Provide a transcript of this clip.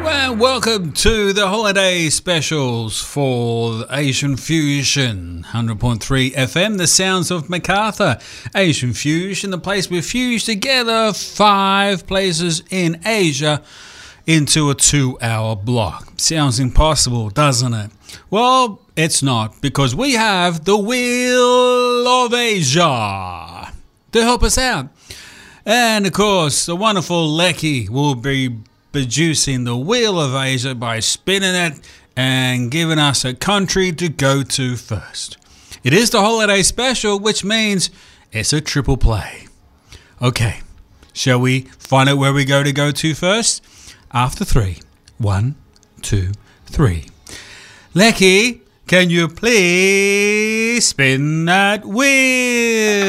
And welcome to the holiday specials for Asian Fusion 100.3 FM, the sounds of MacArthur. Asian Fusion, the place we fuse together 5 places in Asia into a 2-hour block. Sounds impossible, doesn't it? Well, it's not, because we have the Wheel of Asia to help us out. And of course, the wonderful Lecky will be producing the Wheel of Asia by spinning it and giving us a country to go to first. It is the holiday special, which means it's a triple play. Okay, shall we find out where we go to first? After 3. 1, 2, 3. Lecky, can you please spin that wheel?